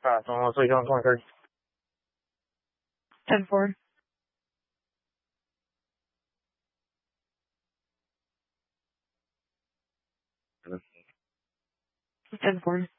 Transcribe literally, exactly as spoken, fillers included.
Alright, so I'm gonna on twenty-third. ten four. ten four.